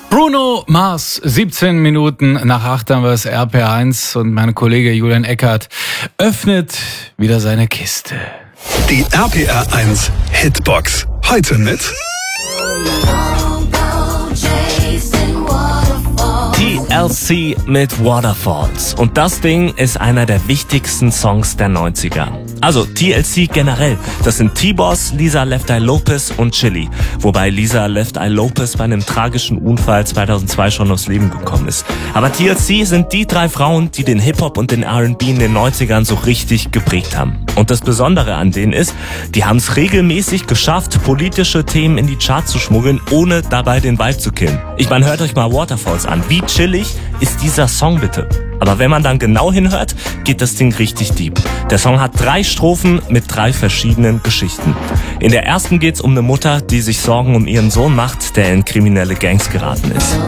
Bruno Mars, 17 Minuten nach 8 haben wir das RPR1 und mein Kollege Julian Eckert öffnet wieder seine Kiste. Die RPR1 Hitbox. Heute mit TLC mit Waterfalls. Und das Ding ist einer der wichtigsten Songs der 90er. Also TLC generell. Das sind T-Boss, Lisa Left Eye Lopez und Chili. Wobei Lisa Left Eye Lopez bei einem tragischen Unfall 2002 schon ums Leben gekommen ist. Aber TLC sind die 3 Frauen, die den Hip-Hop und den R&B in den 90ern so richtig geprägt haben. Und das Besondere an denen ist, die haben es regelmäßig geschafft, politische Themen in die Charts zu schmuggeln, ohne dabei den Vibe zu killen. Ich meine, hört euch mal Waterfalls an. Wie chillig ist dieser Song bitte? Aber wenn man dann genau hinhört, geht das Ding richtig deep. Der Song hat 3 Strophen mit 3 verschiedenen Geschichten. In der ersten geht's um eine Mutter, die sich Sorgen um ihren Sohn macht, der in kriminelle Gangs geraten ist.